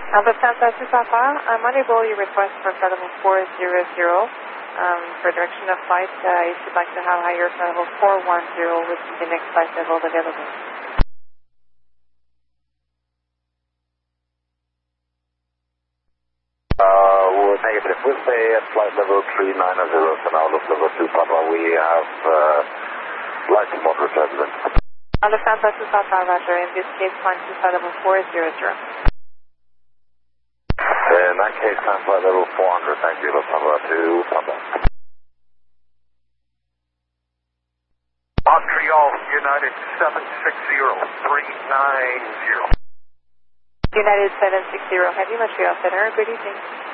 Lufthansa to Papa, I'm unable your request for flight level 400. For direction of flight, if you'd like to have higher flight level 410, which is the next flight level available. Negative. We'll stay at flight level 390 for now, look level 2 Papa. We have light to moderate turbulence. Lufthansa to Papa, roger. In this case, climb to flight level 400. In that case, climb flight level 400, thank you, Lufthansa to Papa. Montreal, United 760-390. United 760, Heavy Montreal Center, good evening.